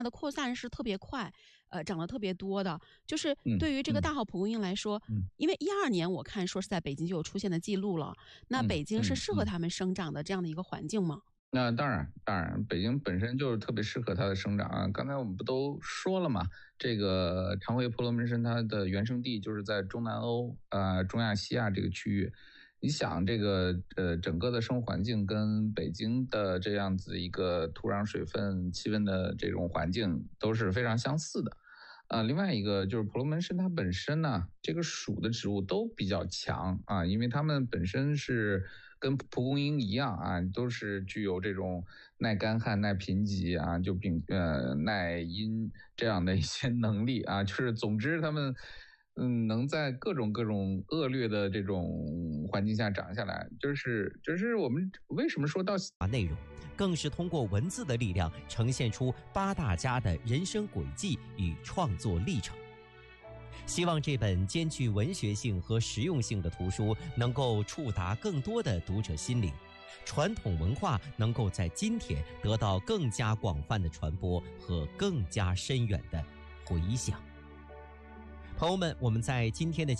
它的扩散是特别快，长得特别多的。就是嗯对于这个大号蒲公英来说， 嗯因为12年我看说是在北京就有出现的记录了，那嗯北京是适合嗯嗯。 它们生长的这样的一个环境吗？ 那当然，当然，北京本身就是特别适合它的生长啊。刚才我们不都说了嘛，这个长尾婆罗门参它的原生地就是在中南欧、中亚、西亚这个区域。你想，这个整个的生活环境跟北京的这样子一个土壤、水分、气温的这种环境都是非常相似的。另外一个就是婆罗门参它本身呢，这个属的植物都比较强啊，因为它们本身是跟蒲公英一样啊，都是具有这种耐干旱、耐贫瘠啊，耐阴这样的一些能力啊，就是总之它们能在各种恶劣的这种环境下长下来，就是我们为什么说到内容，更是通过文字的力量呈现出八大家的人生轨迹与创作历程。希望这本兼具文学性和实用性的图书能够触达更多的读者心灵，传统文化能够在今天得到更加广泛的传播和更加深远的回响。朋友们，我们在今天的